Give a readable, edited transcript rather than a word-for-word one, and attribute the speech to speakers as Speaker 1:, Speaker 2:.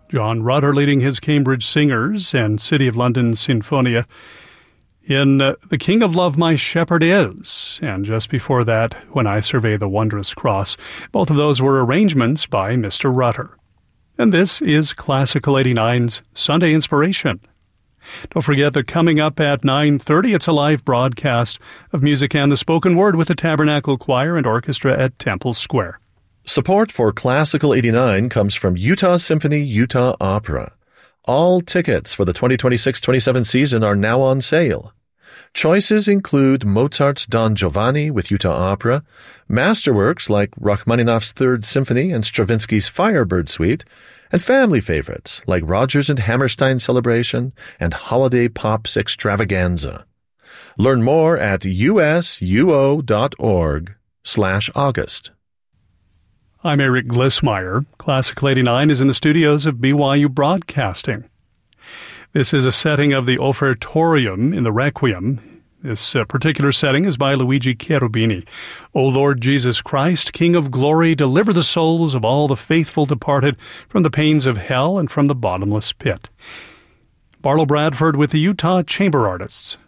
Speaker 1: John Rutter leading his Cambridge Singers and City of London Sinfonia in The King of Love My Shepherd Is, and just before that, When I Survey the Wondrous Cross. Both of those were arrangements by Mr. Rutter. And this is Classical 89's Sunday Inspiration. Don't forget that coming up at 9:30, it's a live broadcast of music and the spoken word with the Tabernacle Choir and Orchestra at Temple Square.
Speaker 2: Support for Classical 89 comes from Utah Symphony Utah Opera. All tickets for the 2026-27 season are now on sale. Choices include Mozart's Don Giovanni with Utah Opera, masterworks like Rachmaninoff's Third Symphony and Stravinsky's Firebird Suite, and family favorites like Rodgers and Hammerstein Celebration and Holiday Pops Extravaganza. Learn more at usuo.org/August.
Speaker 1: I'm Eric Glissmeyer. Classical 89 is in the studios of BYU Broadcasting. This is a setting of the Offertorium in the Requiem. This particular setting is by Luigi Cherubini. O Lord Jesus Christ, King of glory, deliver the souls of all the faithful departed from the pains of hell and from the bottomless pit. Barlow Bradford with the Utah Chamber Artists.